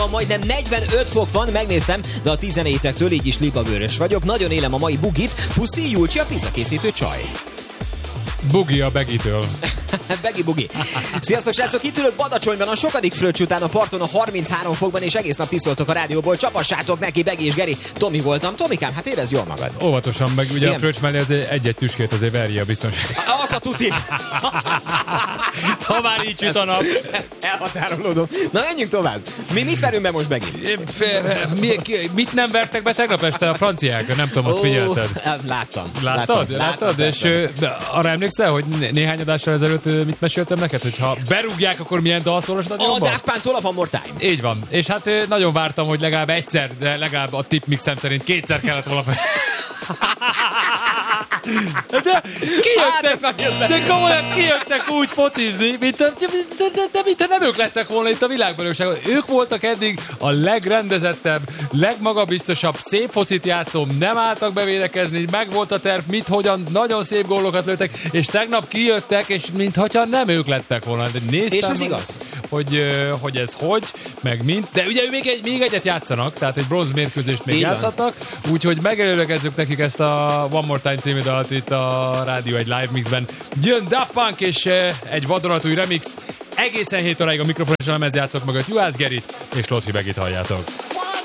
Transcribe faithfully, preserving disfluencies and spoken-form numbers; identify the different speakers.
Speaker 1: Majdnem negyvenöt fok van, megnéztem, de a tizenhétektől így is libabőrös vagyok. Nagyon élem a mai bugit. Puszi Julcsi, a pizza készítő csaj.
Speaker 2: Bugi a Begitől.
Speaker 1: Begi bugi. Sziasztok, srácok! Itt ülök Badacsonyban a sokadik fröccs után a parton a harminchárom fokban, és egész nap tisztoltok a rádióból. Csapassátok neki, Begi és Geri. Tomi voltam. Tomikám, hát érezd jól magad.
Speaker 2: Óvatosan, meg ugye
Speaker 1: igen.
Speaker 2: A fröccs mellé azért egy-egy tüskét azért verje a biztonság.
Speaker 1: Az a tuti.
Speaker 2: Ha már így süt a nap.
Speaker 1: Elhatárolódom. Na, menjünk tovább. Mi mit verünk be most, Begi?
Speaker 2: Mi, mit nem vertek be tegnap este a franciák? Nem tudom, azt
Speaker 1: Ó,
Speaker 2: figyelted.
Speaker 1: Láttam.
Speaker 2: Láttad?
Speaker 1: Láttam,
Speaker 2: Láttad?
Speaker 1: láttam,
Speaker 2: És de arra emlékszel, hogy néhány adással ezelőtt mit meséltem neked, hogy ha berúgják, akkor milyen dal szól a stadionban?
Speaker 1: A Daft Punk-tól a One More Time.
Speaker 2: Így van. És hát nagyon vártam, hogy legalább egyszer, de legalább a tipmixem szerint kétszer kellett volna fel. De kijöttek, hát de komolyan kijöttek úgy focizni, mint a, de, de, de, de mint nem ők lettek volna itt a világbajnokságon. Ők voltak eddig a legrendezettebb, legmagabiztosabb, szép focit játszó, nem álltak bevédekezni, meg volt a terv, mit, hogyan, nagyon szép gólokat lőttek, és tegnap kijöttek, és mintha nem ők lettek volna. De néztem,
Speaker 1: és ez igaz?
Speaker 2: Hogy, hogy ez hogy, meg mint. De ugye még, egy, még egyet játszanak, tehát egy bronz mérkőzést még igen. játszhatnak, úgyhogy megelőlegezzük nekik ezt a One More Time című dalt itt a rádió egy live mixben. Jön Daft Punk és egy vadonatúj remix. Egészen hét óráig a mikrofon és a lemez játszok mögött Juhász Gerit és Lothri Begit halljátok.